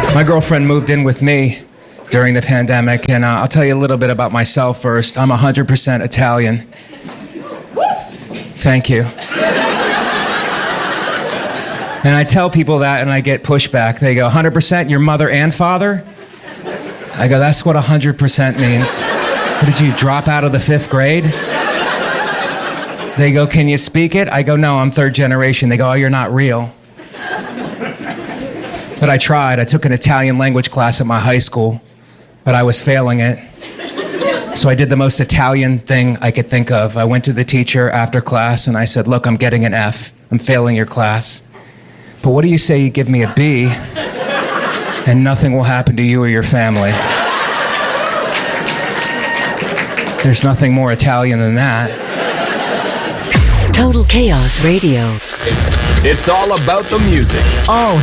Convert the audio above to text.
My girlfriend moved in with me during the pandemic, and I'll tell you a little bit about myself first. I'm 100% Italian. Thank you. And I tell people that, and I get pushback. They go, 100% your mother and father? I go, that's what 100% means. What, did you drop out of the 5th grade? They go, can you speak it? I go, no, I'm 3rd generation. They go, oh, you're not real. But I tried. I took an Italian language class at my high school, but I was failing it. So I did the most Italian thing I could think of. I went to the teacher after class and I said, look, I'm getting an F. I'm failing your class. But what do you say you give me a B and nothing will happen to you or your family? There's nothing more Italian than that. Total Chaos Radio. It's all about the music. Oh,